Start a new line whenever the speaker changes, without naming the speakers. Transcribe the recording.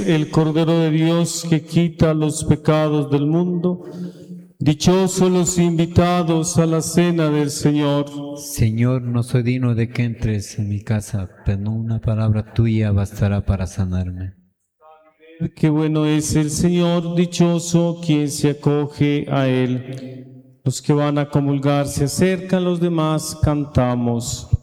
El Cordero de Dios que quita los pecados del mundo. Dichosos los invitados a la cena del Señor.
Señor, no soy digno de que entres en mi casa, pero una palabra tuya bastará para sanarme.
Qué bueno es el Señor, dichoso quien se acoge a Él. Los que van a comulgar se acercan, los demás cantamos.